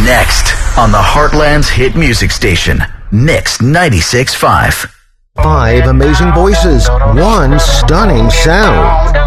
Next on the Heartland's hit music station, Mix 96.5. 5 amazing voices, 1 stunning sound.